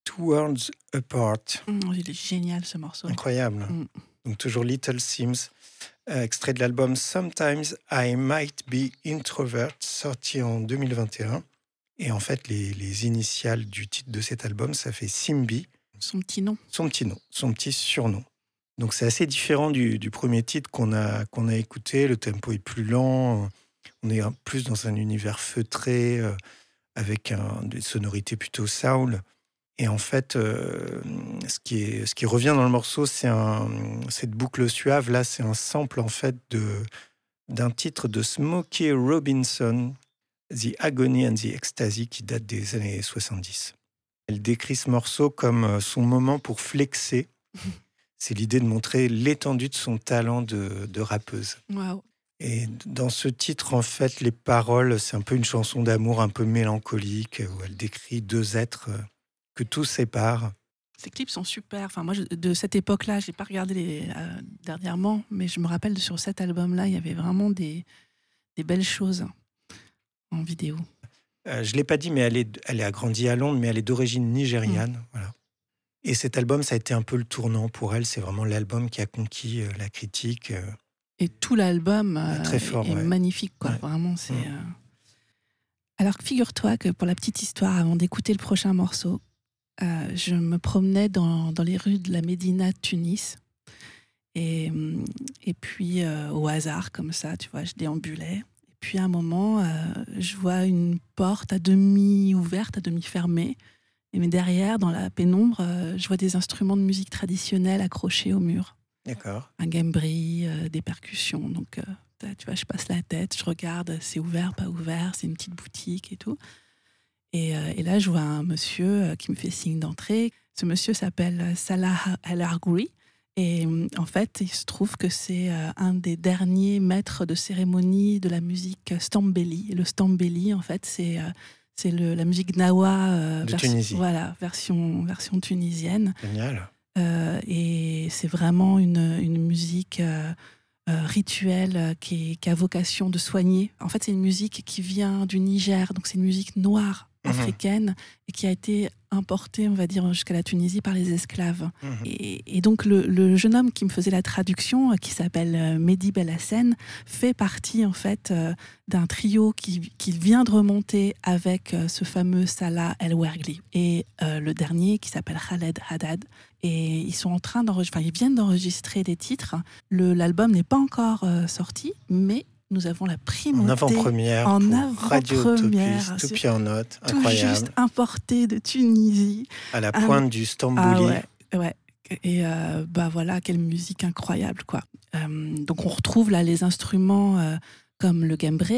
Two Worlds Apart. Il est génial ce morceau. Incroyable. Donc toujours Little Sims, extrait de l'album Sometimes I Might Be Introvert, sorti en 2021. Et en fait, les initiales du titre de cet album, ça fait Simbi. Son petit nom. Son petit surnom. Donc c'est assez différent du premier titre qu'on a écouté. Le tempo est plus lent, on est plus dans un univers feutré, avec des sonorités plutôt soul. Et en fait, ce qui revient dans le morceau, c'est cette boucle suave. Là, c'est un sample en fait d'un titre de Smokey Robinson, The Agony and the Ecstasy, qui date des années 70. Elle décrit ce morceau comme son moment pour flexer. C'est l'idée de montrer l'étendue de son talent de rappeuse. Wow. Et dans ce titre, en fait, les paroles, c'est un peu une chanson d'amour un peu mélancolique, où elle décrit deux êtres que tout sépare. Ces clips sont super. Enfin, moi, de cette époque-là, je n'ai pas regardé dernièrement, mais je me rappelle sur cet album-là, il y avait vraiment des belles choses en vidéo. Je ne l'ai pas dit, mais elle a grandi à Londres, mais elle est d'origine nigériane. Voilà. Et cet album, ça a été un peu le tournant pour elle. C'est vraiment l'album qui a conquis la critique. Et tout l'album très fort, est magnifique, quoi. Ouais. Vraiment, c'est. Alors, figure-toi que pour la petite histoire, avant d'écouter le prochain morceau, je me promenais dans les rues de la Médina de Tunis. Et puis, au hasard, comme ça, tu vois, je déambulais. Et puis, à un moment, je vois une porte à demi ouverte, à demi fermée. Mais derrière, dans la pénombre, je vois des instruments de musique traditionnelle accrochés au mur. D'accord. Un gambri, des percussions. Donc, tu vois, je passe la tête, je regarde, c'est ouvert, pas ouvert, c'est une petite boutique et tout. Et là, je vois un monsieur qui me fait signe d'entrée. Ce monsieur s'appelle Salah El-Argouri. Et en fait, il se trouve que c'est un des derniers maîtres de cérémonie de la musique stambeli. Et le stambeli, en fait, c'est la musique gnawa de Tunisie. Voilà, version tunisienne. Génial. Et c'est vraiment une musique rituelle qui a vocation de soigner. En fait, c'est une musique qui vient du Niger, donc c'est une musique noire africaine et qui a été importée, on va dire, jusqu'à la Tunisie par les esclaves. Et donc le jeune homme qui me faisait la traduction, qui s'appelle Mehdi Belhassen, fait partie en fait d'un trio qui vient de remonter avec ce fameux Salah El-Wergli et le dernier qui s'appelle Khaled Haddad. Et ils sont en train ils viennent d'enregistrer des titres. L'album n'est pas encore sorti, mais nous avons la primauté en avant-première Radio Utopie, tout pied en note, incroyable. Tout juste importé de Tunisie. À la pointe du Stambouli. Ouais. Et voilà, quelle musique incroyable, quoi. Donc on retrouve là les instruments comme le gambri,